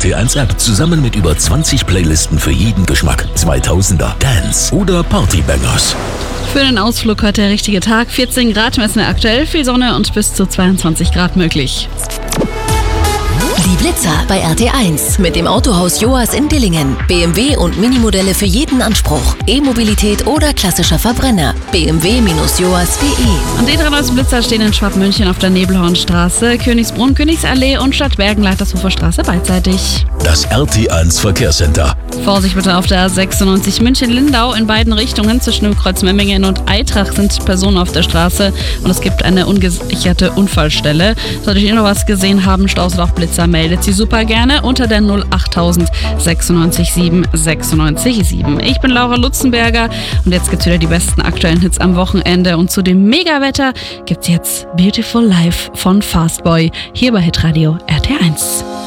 RT1-App zusammen mit über 20 Playlisten für jeden Geschmack. 2000er, Dance oder Partybangers. Für den Ausflug heute der richtige Tag. 14 Grad messen wir aktuell, viel Sonne und bis zu 22 Grad möglich. Die Blitzer bei RT1 mit dem Autohaus Joas in Dillingen. BMW und Minimodelle für jeden Anspruch. E-Mobilität oder klassischer Verbrenner. bmw-joas.de. Und die drei neuesten Blitzer stehen in Schwabmünchen auf der Nebelhornstraße, Königsbrunn, Königsallee und Stadtbergen, Leitershofer Straße beidseitig. Das RT1 Verkehrscenter. Vorsicht bitte auf der 96 München-Lindau in beiden Richtungen. Zwischen dem Kreuz Memmingen und Eitrach sind Personen auf der Straße und es gibt eine ungesicherte Unfallstelle. Solltet ihr noch was gesehen haben, Staus oder auch Blitzer, meldet sie super gerne unter der 08000 96 7 96 7. Ich bin Laura Lutzenberger und jetzt gibt's wieder die besten aktuellen Hits am Wochenende und zu dem Megawetter gibt's jetzt Beautiful Life von Fastboy hier bei Hitradio RT1.